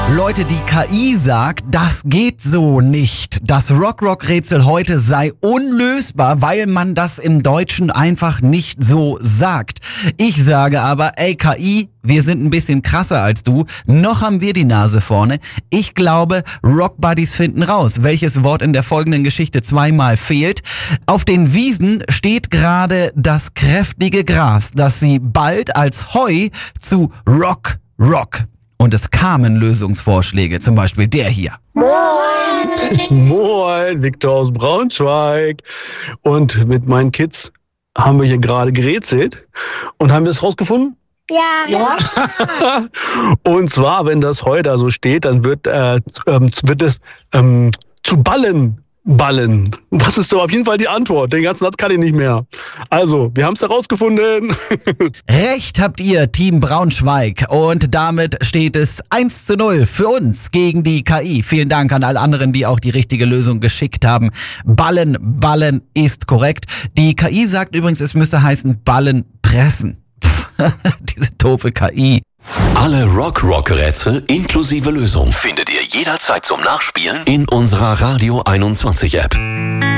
Leute, die KI sagt, das geht so nicht. Das Rock-Rock-Rätsel heute sei unlösbar, weil man das im Deutschen einfach nicht so sagt. Ich sage aber, ey KI, wir sind ein bisschen krasser als du. Noch haben wir die Nase vorne. Ich glaube, Rock-Buddies finden raus, welches Wort in der folgenden Geschichte zweimal fehlt. Auf den Wiesen steht gerade das kräftige Gras, das sie bald als Heu zu Rock. Und es kamen Lösungsvorschläge, zum Beispiel der hier. Moin, Victor aus Braunschweig. Und mit meinen Kids haben wir hier gerade gerätselt. Und haben wir es rausgefunden? Ja. Und zwar, wenn das Heu da so steht, dann wird es zu ballen. Das ist doch auf jeden Fall die Antwort. Den ganzen Satz kann ich nicht mehr. Also, wir haben es herausgefunden. Recht habt ihr, Team Braunschweig. Und damit steht es 1:0 für uns gegen die KI. Vielen Dank an alle anderen, die auch die richtige Lösung geschickt haben. Ballen ist korrekt. Die KI sagt übrigens, es müsse heißen Ballen pressen. Diese doofe KI. Alle Rock-Rätsel inklusive Lösung findet ihr jederzeit zum Nachspielen in unserer Radio 21 App.